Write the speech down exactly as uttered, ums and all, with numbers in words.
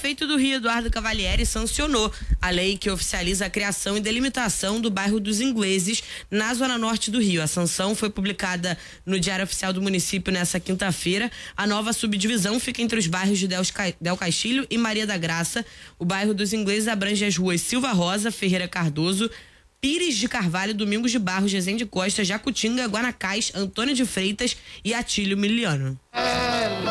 prefeito do Rio, Eduardo Cavalieri, sancionou a lei que oficializa a criação e delimitação do bairro dos Ingleses na zona norte do Rio. A sanção foi publicada no Diário Oficial do município nessa quinta-feira. A nova subdivisão fica entre os bairros de Del Castilho e Maria da Graça. O bairro dos Ingleses abrange as ruas Silva Rosa, Ferreira Cardoso, Pires de Carvalho, Domingos de Barros, Rezende Costa, Jacutinga, Guanacás, Antônio de Freitas e Atílio Miliano.